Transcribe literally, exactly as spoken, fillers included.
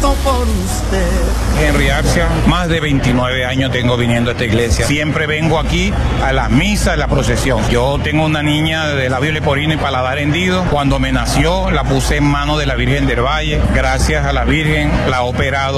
todo por usted. Henry Arcia, más de veintinueve años tengo viniendo a esta iglesia. Siempre vengo aquí a la misa, a la procesión. Yo tengo una niña de labio leporino y paladar hendido. Cuando me nació, la puse en manos de la Virgen del Valle. Gracias a la Virgen, la ha operado